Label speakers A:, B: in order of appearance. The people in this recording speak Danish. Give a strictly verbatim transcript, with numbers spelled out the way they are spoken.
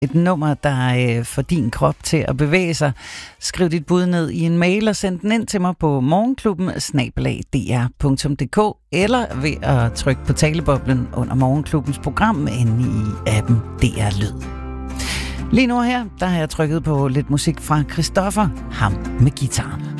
A: et nummer, der øh, får din krop til at bevæge sig. Skriv dit bud ned i en mail og send den ind til mig på morgenklubben snabel-a d r punktum d k eller ved at trykke på taleboblen under Morgenklubbens program inde i appen D R Lyd. Lige nu her, der har jeg trykket på lidt musik fra Christoffer, ham med guitaren.